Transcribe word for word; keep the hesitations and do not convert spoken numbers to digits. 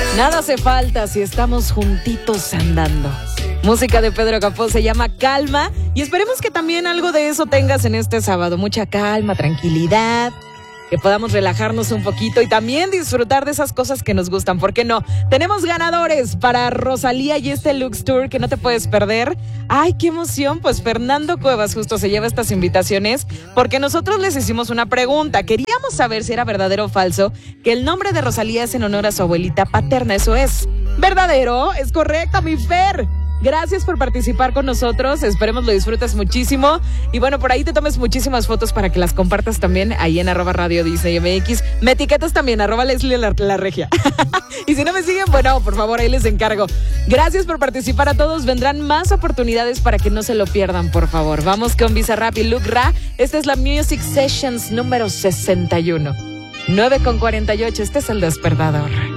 Nada hace falta si estamos juntitos andando. Música de Pedro Capó, se llama Calma. Y esperemos que también algo de eso tengas en este sábado. Mucha calma, tranquilidad, que podamos relajarnos un poquito y también disfrutar de esas cosas que nos gustan. ¿Por qué no? Tenemos ganadores para Rosalía y este Lux Tour que no te puedes perder. ¡Ay, qué emoción! Pues Fernando Cuevas justo se lleva estas invitaciones porque nosotros les hicimos una pregunta. Queríamos saber si era verdadero o falso que el nombre de Rosalía es en honor a su abuelita paterna. ¿Eso es verdadero? Es correcto, mi Fer. Gracias por participar con nosotros, esperemos lo disfrutes muchísimo y bueno, por ahí te tomes muchísimas fotos para que las compartas también ahí en arroba radio Disney M X, me etiquetas también, arroba Leslie la, la regia y si no me siguen, bueno, por favor, ahí les encargo. Gracias por participar a todos, vendrán más oportunidades para que no se lo pierdan, por favor. Vamos con Bizarrap y Luke Ra, esta es la Music Sessions número sesenta y uno, nueve con cuarenta y ocho, este es El Despertador.